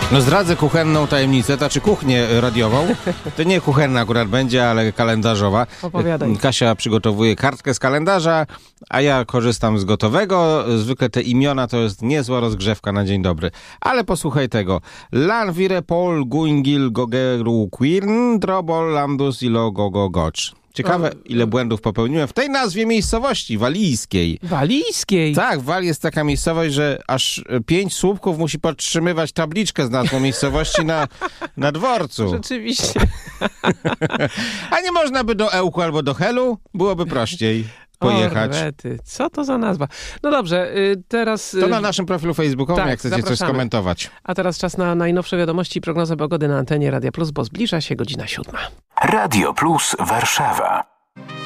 No zdradzę kuchenną tajemnicę, to znaczy kuchnię radiową. To nie kuchenna akurat będzie, ale kalendarzowa. Opowiadaj. Kasia przygotowuje kartkę z kalendarza, a ja korzystam z gotowego. Zwykle te imiona to jest niezła rozgrzewka na dzień dobry. Ale posłuchaj tego. Lanvire Paul Guingil Gogeru Quirn Drobol Landus Ilo Gogo Gocz. Ciekawe, ile błędów popełniłem w tej nazwie miejscowości, walijskiej. Walijskiej? Tak, w Walii jest taka miejscowość, że aż 5 słupków musi podtrzymywać tabliczkę z nazwą miejscowości na dworcu. Rzeczywiście. A nie można by do Ełku albo do Helu? Byłoby prościej pojechać. Rety. Co to za nazwa? No dobrze, teraz... To na naszym profilu facebookowym, tak, jak chcecie zapraszamy. coś skomentować. A teraz czas na najnowsze wiadomości i prognozę pogody na antenie Radia Plus, bo zbliża się godzina 7. Radio Plus Warszawa.